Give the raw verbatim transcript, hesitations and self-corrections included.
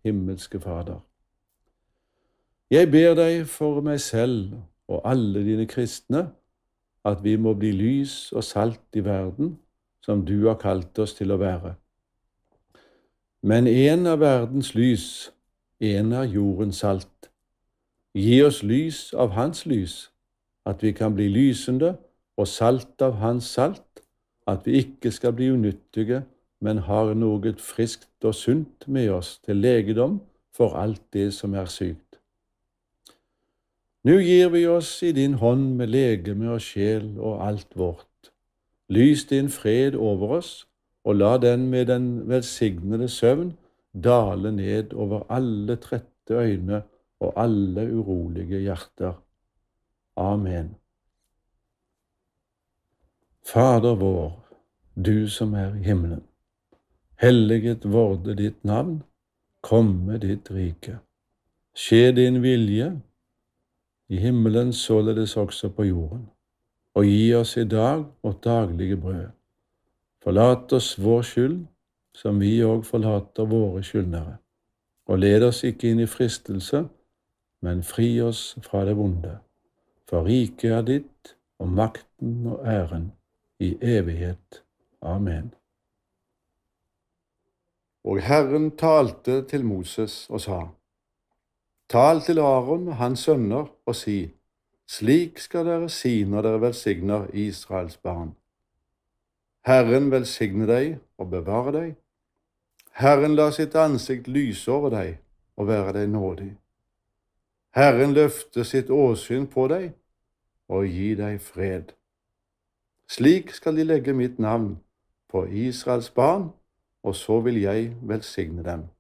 himmelske Fader. Jeg ber deg for meg selv og alle dine kristne, at vi må bli lys og salt i verden, som du har kalt oss til å være. Men en er verdens lys, en er jordens salt. Gi oss lys av hans lys, at vi kan bli lysende, og salt av hans salt, at vi ikke skal bli unyttige, men har noe friskt og sunt med oss til legedom for alt det som er sykt. Nå gir vi oss i din hånd med legeme og sjel og alt vårt. Lys din fred over oss, og la den med den velsignede søvn dale ned over alle trette øyne og alle urolige hjerter. Amen. Fader vår, du som er i himmelen. Helliget vorde ditt navn, komme ditt rike. Skje din vilje, i himmelen således også på jorden. Og gi oss i dag vårt daglige brød. Forlat oss vår skyld, som vi òg forlater våre skyldnere. Og led oss ikke inn i fristelse, men fri oss fra det vonde. For riket er ditt, og makten og æren i evighet. Amen. Og Herren talte til Moses og sa: Tal til Aaron og hans sønner og si: Slik skal dere si når dere velsigner Israels barn. Herren velsigne deg og bevare deg. Herren la sitt ansikt lyse over deg og være deg nådig. Herren løfte sitt åsyn på deg og gi deg fred. Slik skal de legge mitt navn på Israels barn, og så vil jeg velsigne dem.